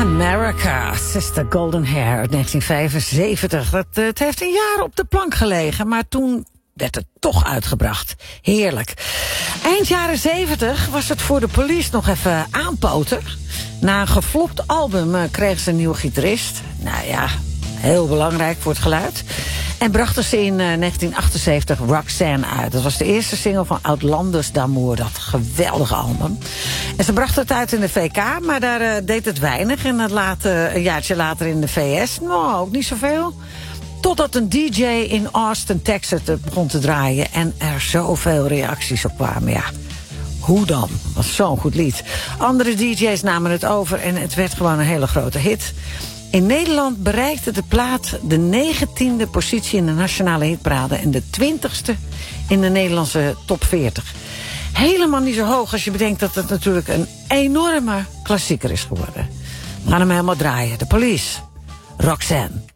America, Sister Golden Hair uit 1975. Het heeft een jaar op de plank gelegen, maar toen werd het toch uitgebracht. Heerlijk. Eind jaren 70 was het voor de Police nog even aanpoten. Na een geflopt album kregen ze een nieuwe gitarist. Nou ja, heel belangrijk voor het geluid. En brachten ze in 1978 Roxanne uit. Dat was de eerste single van Outlanders d'Amour, dat geweldige album. En ze brachten het uit in de VK, maar daar deed het weinig. En een jaartje later in de VS, nou, ook niet zoveel. Totdat een DJ in Austin, Texas het begon te draaien en er zoveel reacties op kwamen. Ja, hoe dan? Dat was zo'n goed lied. Andere DJ's namen het over en het werd gewoon een hele grote hit. In Nederland bereikte de plaat de 19e positie in de nationale hitparade en de 20e in de Nederlandse top 40. Helemaal niet zo hoog als je bedenkt dat het natuurlijk een enorme klassieker is geworden. We gaan hem helemaal draaien. De Police. Roxanne.